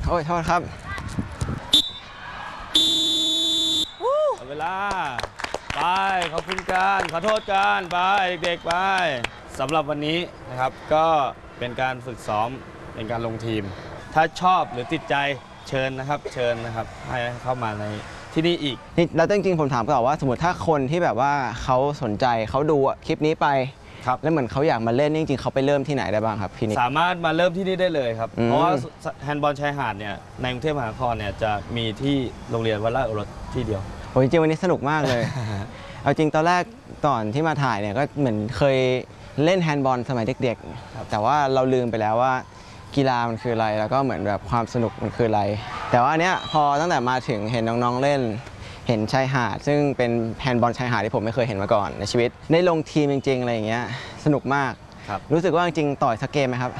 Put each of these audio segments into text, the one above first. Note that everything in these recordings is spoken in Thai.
โอ้ยโทษครับเวลาไปขอบคุณกันขอโทษกันไปเด็กๆไปสำหรับวันนี้นะครับก็เป็นการฝึกซ้อมเป็นการลงทีมถ้าชอบหรือติดใจเชิญนะครับให้เข้ามาในที่นี่อีกนี่แล้วจริงๆผมถามก่อนว่าสมมติถ้าคนที่แบบว่าเขาสนใจเขาดูคลิปนี้ไปแล้วเหมือนเขาอยากมาเล่นจริงๆเขาไปเริ่มที่ไหนได้บ้างครับพี่นิกสามารถมาเริ่มที่นี่ได้เลยครับเพราะว่าแฮนด์บอลชายหาดเนี่ยในกรุงเทพมหานครเนี่ยจะมีที่โรงเรียนวัดราชโอรสที่เดียวโอ้ยจริงวันนี้สนุกมากเลย เอาจริงตอนแรกก่อนที่มาถ่ายเนี่ยก็เหมือนเคยเล่นแฮนด์บอลสมัยเด็กๆแต่ว่าเราลืมไปแล้วว่ากีฬามันคืออะไรแล้วก็เหมือนแบบความสนุกมันคืออะไรแต่ว่าเนี้ยพอตั้งแต่มาถึงเห็นน้องๆเล่นเห็นชายหาดซึ่งเป็นแฮนด์บอลชายหาดที่ผมไม่เคยเห็นมาก่อนในชีวิตได้ลงทีมจริงๆอะไรอย่างเงี้ยสนุกมากรู้สึกว่าจริงๆต่อยสักเกมไหมครับ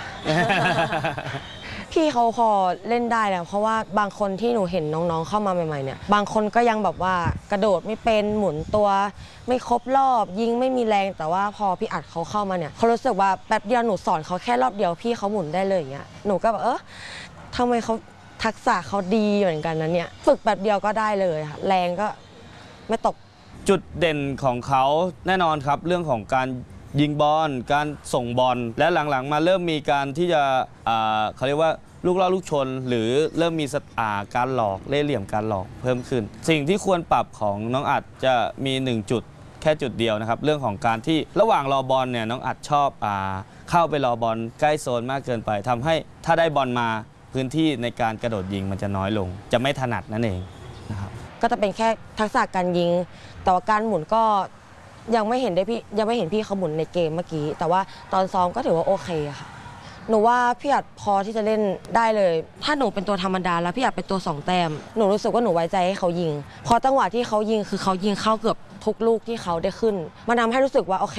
พี่เขาพอเล่นได้แล้วเพราะว่าบางคนที่หนูเห็นน้องๆเข้ามาใหม่ๆเนี่ยบางคนก็ยังแบบว่ากระโดดไม่เป็นหมุนตัวไม่ครบรอบยิงไม่มีแรงแต่ว่าพอพี่อัดเขาเข้ามาเนี่ยเขารู้สึกว่าแป๊บเดียวหนูสอนเขาแค่รอบเดียวพี่เขาหมุนได้เลยอย่างเงี้ยหนูก็แบบทำไมเขาทักษะเขาดีเหมือนกันนะเนี่ยฝึกแป๊บเดียวก็ได้เลยค่ะแรงก็ไม่ตกจุดเด่นของเขาแน่นอนครับเรื่องของการยิงบอลการส่งบอลและหลังๆมาเริ่มมีการที่จะเขาเรียกว่าลูกล่อลูกชนหรือเริ่มมีการหลอกเล่ห์เหลี่ยมการหลอกเพิ่มขึ้นสิ่งที่ควรปรับของน้องอัดจะมี1จุดแค่จุดเดียวนะครับเรื่องของการที่ระหว่างรอบอลเนี่ยน้องอัดชอบเข้าไปรอบอลใกล้โซนมากเกินไปทำให้ถ้าได้บอลมาพื้นที่ในการกระโดดยิงมันจะน้อยลงจะไม่ถนัดนั่นเองนะครับก็จะเป็นแค่ทักษะการยิงแต่ว่าการหมุนก็ยังไม่เห็นพี่เขาหมุนในเกมเมื่อกี้แต่ว่าตอนซ้อมก็ถือว่าโอเคค่ะหนูว่าพี่อัดพอที่จะเล่นได้เลยถ้าหนูเป็นตัวธรรมดาแล้วพี่อัดเป็นตัว2 แต้มหนูรู้สึกว่าหนูไว้ใจให้เขายิงพอจังหวะที่เขายิงคือเขายิงเข้าเกือบทุกลูกที่เขาได้ขึ้นมันทำให้รู้สึกว่าโอเค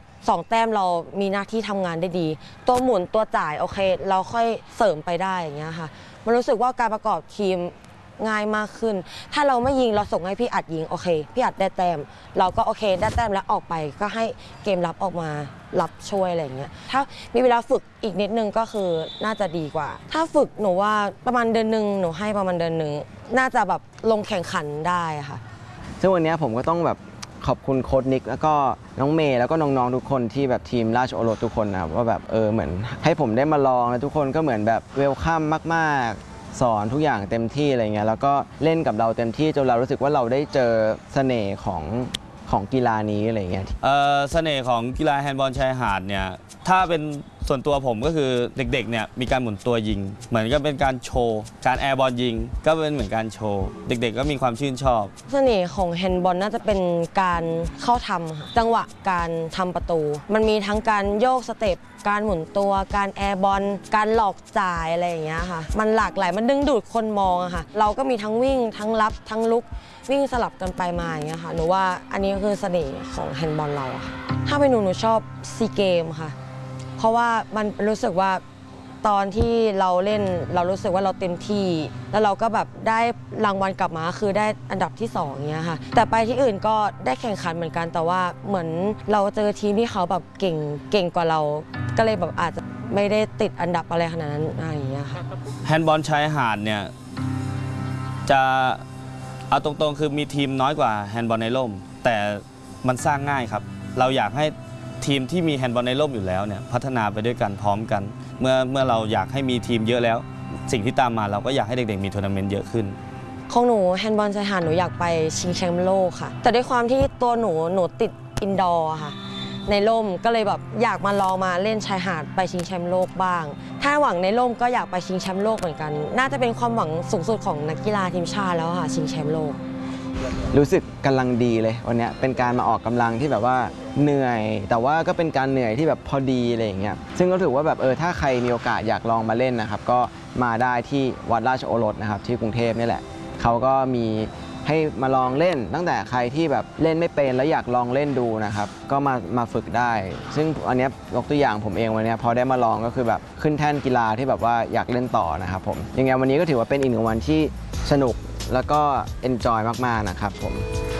2 แต้มเรามีหน้าที่ทำงานได้ดีตัวหมุนตัวจ่ายโอเคเราค่อยเสริมไปได้อย่างเงี้ยค่ะมันรู้สึกว่าการประกอบทีมง่ายมากขึ้นถ้าเราไม่ยิงเราส่งให้พี่อัดยิงโอเคพี่อัดได้แต้มเราก็โอเคได้แต้มแล้วออกไปก็ให้เกมรับออกมารับช่วยอะไรอย่างเงี้ยถ้ามีเวลาฝึกอีกนิดนึงก็คือน่าจะดีกว่าถ้าฝึกหนูว่าประมาณเดือนนึงหนูให้ประมาณเดือนนึงน่าจะแบบลงแข่งขันได้ค่ะซึ่งวันนี้ผมก็ต้องแบบขอบคุณโค้ชนิกแล้วก็น้องเมย์แล้วก็น้องๆทุกคนที่แบบทีมราชโอรสทุกคนนะครับว่าแบบเหมือนให้ผมได้มาลองแล้วทุกคนก็เหมือนแบบเวลคัมมากๆสอนทุกอย่างเต็มที่อะไรเงี้ยแล้วก็เล่นกับเราเต็มที่จนเรารู้สึกว่าเราได้เจอเสน่ห์ของกีฬานี้อะไรเงี้ยเสน่ห์ของกีฬาแฮนด์บอลชายหาดเนี่ยถ้าเป็นส่วนตัวผมก็คือเด็กๆเนี่ยมีการหมุนตัวยิงเหมือนกับเป็นการโชว์การแอร์บอลยิงก็เป็นเหมือนการโชว์เด็กๆก็มีความชื่นชอบเสน่ห์ของแฮนด์บอลน่าจะเป็นการเข้าทำค่ะจังหวะการทำประตูมันมีทั้งการโยกสเต็ปการหมุนตัวการแอร์บอลการหลอกจ่ายอะไรอย่างเงี้ยค่ะมันหลากหลายมันดึงดูดคนมองอะค่ะเราก็มีทั้งวิ่งทั้งรับทั้งลุกวิ่งสลับกันไปมาอย่างเงี้ยค่ะหนูว่าอันนี้คือเสน่ห์ของแฮนด์บอลเราค่ะถ้าเป็นหนูชอบซีเกมค่ะเพราะว่ามันรู้สึกว่าตอนที่เราเล่นเรารู้สึกว่าเราเต็มที่แล้วเราก็แบบได้รางวัลกลับมาคือได้อันดับที่2เงี้ยค่ะแต่ไปที่อื่นก็ได้แข่งขันเหมือนกันแต่ว่าเหมือนเราเจอทีมที่เขาแบบเก่งกว่าเราก็เลยแบบอาจจะไม่ได้ติดอันดับอะไรขนาดนั้นอะไรอย่างเงี้ยค่ะแฮนด์บอลชายหาดเนี่ยจะเอาตรงๆคือมีทีมน้อยกว่าแฮนด์บอลในร่มแต่มันสร้างง่ายครับเราอยากให้ทีมที่มีแฮนด์บอลในร่มอยู่แล้วเนี่ยพัฒนาไปด้วยกันพร้อมกันเมื่อเราอยากให้มีทีมเยอะแล้วสิ่งที่ตามมาเราก็อยากให้เด็กๆมีทัวร์นาเมนต์เยอะขึ้นของหนูแฮนด์บอลชายหาดหนูอยากไปชิงแชมป์โลกค่ะแต่ด้วยความที่ตัวหนูติดอินดอร์ค่ะในร่มก็เลยแบบอยากมาลองมาเล่นชายหาดไปชิงแชมป์โลกบ้างถ้าหวังในร่มก็อยากไปชิงแชมป์โลกเหมือนกันน่าจะเป็นความหวังสูงสุดของนักกีฬาทีมชาติแล้วค่ะชิงแชมป์โลกรู้สึกกำลังดีเลยวันนี้เป็นการมาออกกำลังที่แบบว่าเหนื่อยแต่ว่าก็เป็นการเหนื่อยที่แบบพอดีอะไรอย่างเงี้ยซึ่งก็ถือว่าแบบถ้าใครมีโอกาสอยากลองมาเล่นนะครับก็มาได้ที่วัดราชโอรสนะครับที่กรุงเทพนี่แหละเขาก็มีให้มาลองเล่นตั้งแต่ใครที่แบบเล่นไม่เป็นแล้วอยากลองเล่นดูนะครับก็มาฝึกได้ซึ่งอันนี้ยกตัวอย่างผมเองวันนี้พอได้มาลองก็คือแบบขึ้นแท่นกีฬาที่แบบว่าอยากเล่นต่อนะครับผมยังไงวันนี้ก็ถือว่าเป็นอีกหนึ่งวันที่สนุกแล้วก็ enjoy มากๆนะครับผม